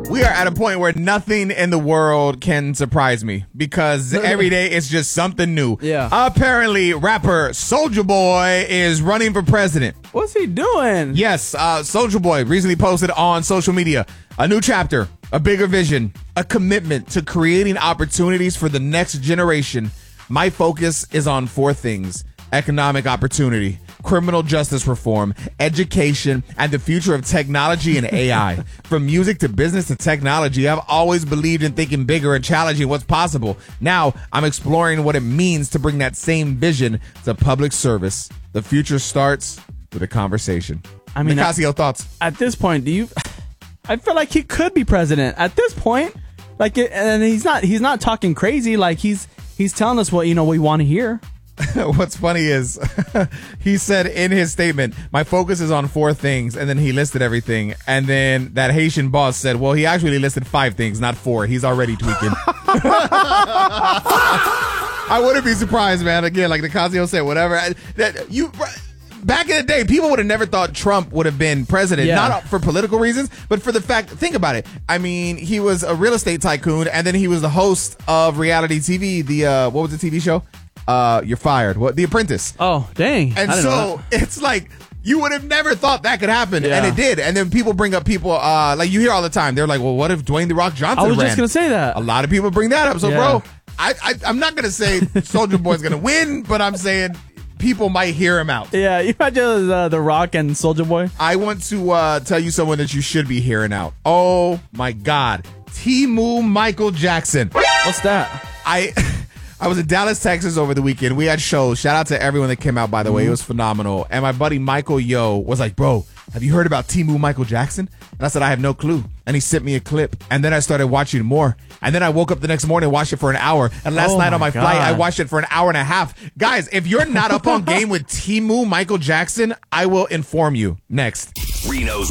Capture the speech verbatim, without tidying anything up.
We are at a point where nothing in the world can surprise me because every day it's just something new. Yeah. Apparently, rapper Soulja Boy is running for president. What's he doing? Yes, uh, Soulja Boy recently posted on social media a new chapter, a bigger vision, a commitment to creating opportunities for the next generation. My focus is on four things: economic opportunity, criminal justice reform, education, and the future of technology and A I. From music to business to technology, I've always believed in thinking bigger and challenging what's possible. Now, I'm exploring what it means to bring that same vision to public service. The future starts with a conversation. I mean, Nicasio, thoughts? At this point, do you... I feel like he could be president at this point. Like, it, and he's not he's not talking crazy. Like, he's he's telling us what, you know, we want to hear. What's funny is he said in his statement, my focus is on four things, and then he listed everything. And then that Haitian boss said, well, he actually listed five things, not four. He's already tweaking. I wouldn't be surprised, man. Again, like Nicasio said, whatever. That you back in the day, people would have never thought Trump would have been president, Yeah. not for political reasons, but for the fact, think about it. I mean, he was a real estate tycoon, and then he was the host of reality T V, the, uh, what was the T V show? Uh, you're fired. What? The Apprentice. Oh, dang. And I didn't know so that. it's like you would have never thought that could happen, Yeah. and it did. And then people bring up people uh, like you hear all the time. They're like, "Well, what if Dwayne the Rock Johnson?" I was ran? just gonna say that. A lot of people bring that up. So, Yeah. bro, I, I I'm not gonna say Soulja Boy's gonna win, but I'm saying people might hear him out. Yeah, you imagine uh, The Rock and Soulja Boy. I want to uh, tell you someone that you should be hearing out. Oh my God, Timu Michael Jackson. What's that? I. I was in Dallas, Texas over the weekend. We had shows. Shout out to everyone that came out, by the way. It was phenomenal. And my buddy Michael Yo was like, bro, have you heard about Timu Michael Jackson? And I said, I have no clue. And he sent me a clip. And then I started watching more. And then I woke up the next morning and watched it for an hour. And last Oh night on my my flight, I God. watched it for an hour and a half. Guys, if you're not up on game with Timu Michael Jackson, I will inform you. Next. Reno's